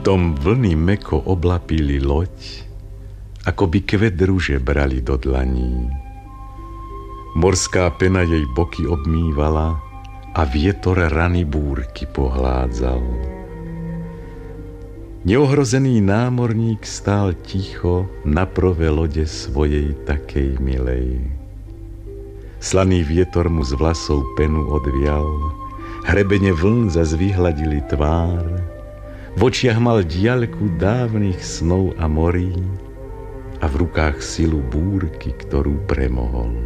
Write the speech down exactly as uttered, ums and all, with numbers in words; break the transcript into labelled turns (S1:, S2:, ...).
S1: Potom vlny meko oblapili loď, ako by kvet ruže brali do dlaní. Morská pena jej boky obmývala a vietor rany búrky pohládzal. Neohrozený námorník stál ticho na prove lode svojej takej milej. Slaný vietor mu z vlasov penu odvial, hrebene vln zas vyhladili tvár, v očiach mal diaľku dávnych snov a morí a v rukách silu búrky, ktorú premohol.